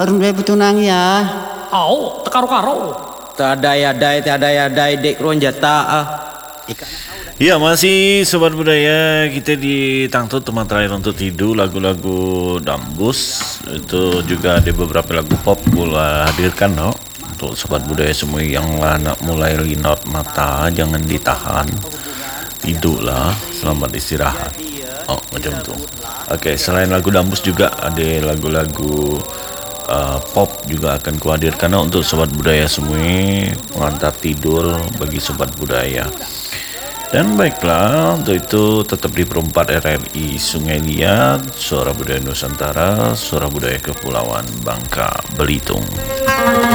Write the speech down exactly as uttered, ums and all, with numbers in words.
Arun bae betunang ya. Au, tekaro-karo. Tadaya-dai, tadaya-dai, dek ronjata ah. Ya, masih Sobat Budaya, kita di Tangtut teman terakhir untuk tidur, lagu-lagu dambus. Itu juga ada beberapa lagu pop gua hadirkan, no. Untuk Sobat Budaya semua yang anak mulai linot mata, jangan ditahan, tidurlah, selamat istirahat. Oh, macam itu. Oke, selain lagu dambus juga ada lagu-lagu uh, pop juga akan kuhadirkan, no, untuk Sobat Budaya semua, pengantar tidur bagi Sobat Budaya. Dan baiklah, untuk itu tetap di perempat R R I Sungai Liat, Suara Budaya Nusantara, Suara Budaya Kepulauan Bangka Belitung.